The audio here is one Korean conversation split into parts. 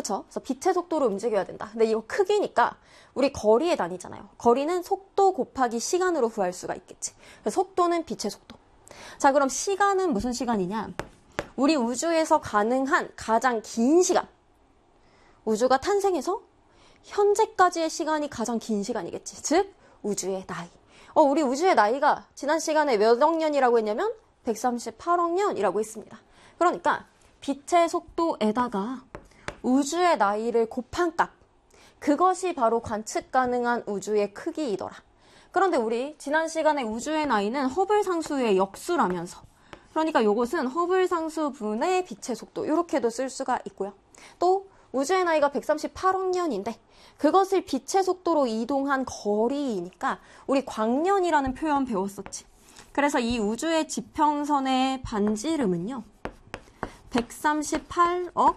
그쵸? 그래서 빛의 속도로 움직여야 된다. 근데 이거 크기니까 우리 거리에 나뉘잖아요. 거리는 속도 곱하기 시간으로 구할 수가 있겠지. 그래서 속도는 빛의 속도. 자, 그럼 시간은 무슨 시간이냐? 우리 우주에서 가능한 가장 긴 시간. 우주가 탄생해서 현재까지의 시간이 가장 긴 시간이겠지. 즉, 우주의 나이. 우리 우주의 나이가 지난 시간에 몇 억 년이라고 했냐면 138억 년이라고 했습니다. 그러니까 빛의 속도에다가 우주의 나이를 곱한 값. 그것이 바로 관측 가능한 우주의 크기이더라. 그런데 우리 지난 시간에 우주의 나이는 허블 상수의 역수라면서. 그러니까 이것은 허블 상수 분의 빛의 속도. 이렇게도 쓸 수가 있고요. 또 우주의 나이가 138억 년인데 그것을 빛의 속도로 이동한 거리이니까 우리 광년이라는 표현 배웠었지. 그래서 이 우주의 지평선의 반지름은요. 138억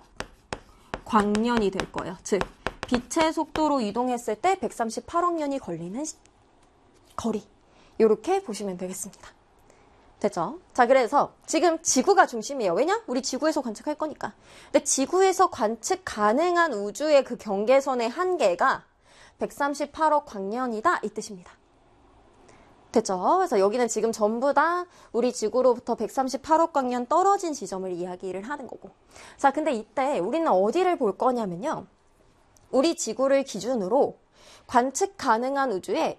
광년이 될 거예요. 즉 빛의 속도로 이동했을 때 138억 년이 걸리는 거리. 이렇게 보시면 되겠습니다. 됐죠? 자, 그래서 지금 지구가 중심이에요. 왜냐? 우리 지구에서 관측할 거니까. 근데 지구에서 관측 가능한 우주의 그 경계선의 한계가 138억 광년이다 이 뜻입니다. 됐죠? 그래서 여기는 지금 전부 다 우리 지구로부터 138억 광년 떨어진 지점을 이야기를 하는 거고. 자, 근데 이때 우리는 어디를 볼 거냐면요. 우리 지구를 기준으로 관측 가능한 우주의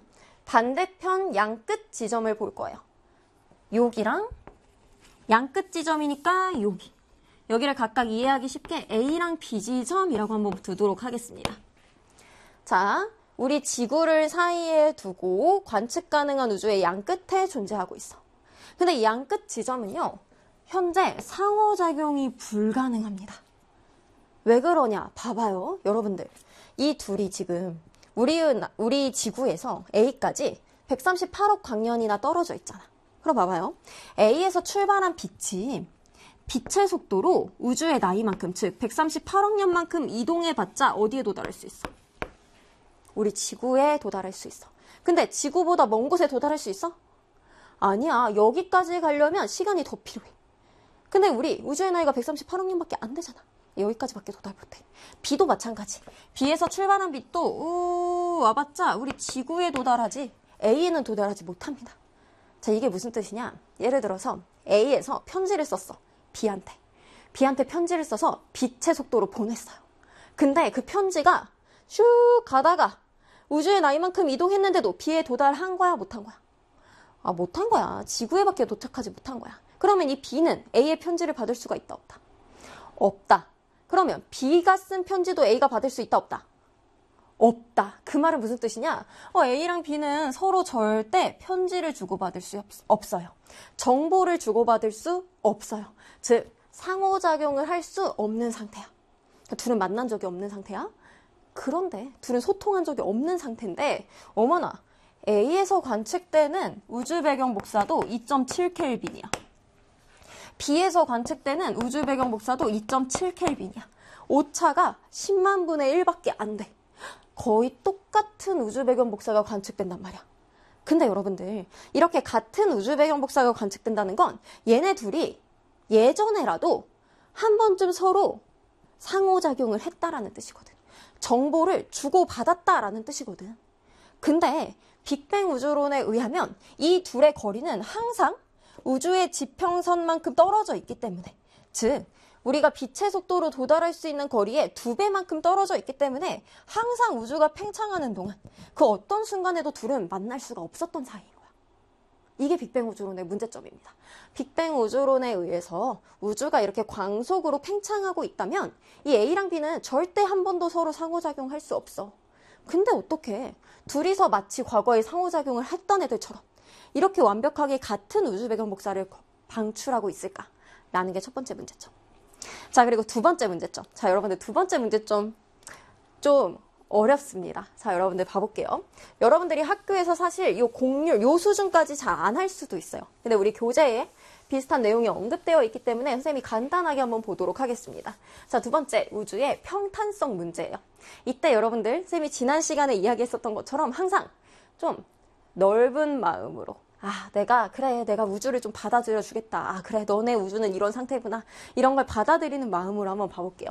반대편 양끝 지점을 볼 거예요. 여기랑 양끝 지점이니까 여기를 각각 이해하기 쉽게 A랑 B 지점이라고 한번 두도록 하겠습니다. 자, 우리 지구를 사이에 두고 관측 가능한 우주의 양끝에 존재하고 있어. 근데 이 양끝 지점은요, 현재 상호작용이 불가능합니다. 왜 그러냐? 봐봐요, 여러분들. 이 둘이 지금 우리 지구에서 A까지 138억 광년이나 떨어져 있잖아. 그럼 봐봐요. A에서 출발한 빛이 빛의 속도로 우주의 나이만큼, 즉 138억 년만큼 이동해봤자 어디에 도달할 수 있어? 우리 지구에 도달할 수 있어. 근데 지구보다 먼 곳에 도달할 수 있어? 아니야. 여기까지 가려면 시간이 더 필요해. 근데 우리 우주의 나이가 138억 년밖에 안 되잖아. 여기까지밖에 도달 못해. B도 마찬가지. B에서 출발한 빛도 와봤자 우리 지구에 도달하지 A에는 도달하지 못합니다. 자, 이게 무슨 뜻이냐? 예를 들어서 A에서 편지를 썼어. B한테 편지를 써서 빛의 속도로 보냈어요. 근데 그 편지가 슉 가다가 우주의 나이만큼 이동했는데도 B에 도달한 거야? 못한 거야? 못한 거야. 지구에밖에 도착하지 못한 거야. 그러면 이 B는 A의 편지를 받을 수가 있다, 없다? 없다. 그러면 B가 쓴 편지도 A가 받을 수 있다, 없다? 없다. 그 말은 무슨 뜻이냐? A랑 B는 서로 절대 편지를 주고받을 수 없어요. 정보를 주고받을 수 없어요. 즉, 상호작용을 할 수 없는 상태야. 둘은 만난 적이 없는 상태야. 그런데 둘은 소통한 적이 없는 상태인데 어머나, A에서 관측되는 우주 배경 복사도 2.7켈빈이야. B에서 관측되는 우주 배경 복사도 2.7켈빈이야. 오차가 10만 분의 1밖에 안 돼. 거의 똑같은 우주 배경 복사가 관측된단 말이야. 근데 여러분들, 이렇게 같은 우주 배경 복사가 관측된다는 건 얘네 둘이 예전에라도 한 번쯤 서로 상호작용을 했다라는 뜻이거든. 정보를 주고받았다라는 뜻이거든. 근데 빅뱅 우주론에 의하면 이 둘의 거리는 항상 우주의 지평선만큼 떨어져 있기 때문에, 즉 우리가 빛의 속도로 도달할 수 있는 거리에 2배만큼 떨어져 있기 때문에 항상 우주가 팽창하는 동안 그 어떤 순간에도 둘은 만날 수가 없었던 사이인 거야. 이게 빅뱅 우주론의 문제점입니다. 빅뱅 우주론에 의해서 우주가 이렇게 광속으로 팽창하고 있다면 이 A랑 B는 절대 한 번도 서로 상호작용할 수 없어. 근데 어떻게 둘이서 마치 과거에 상호작용을 했던 애들처럼 이렇게 완벽하게 같은 우주 배경 복사를 방출하고 있을까라는 게 첫 번째 문제점. 자, 그리고 두 번째 문제점. 자, 여러분들 두 번째 문제점 좀 어렵습니다. 자, 여러분들 봐볼게요. 여러분들이 학교에서 사실 이 공률, 요 수준까지 잘 안 할 수도 있어요. 근데 우리 교재에 비슷한 내용이 언급되어 있기 때문에 선생님이 간단하게 한번 보도록 하겠습니다. 자, 두 번째, 우주의 평탄성 문제예요. 이때 여러분들, 선생님이 지난 시간에 이야기했었던 것처럼 항상 좀 넓은 마음으로 내가 우주를 좀 받아들여 주겠다. 그래, 너네 우주는 이런 상태구나. 이런 걸 받아들이는 마음으로 한번 봐볼게요.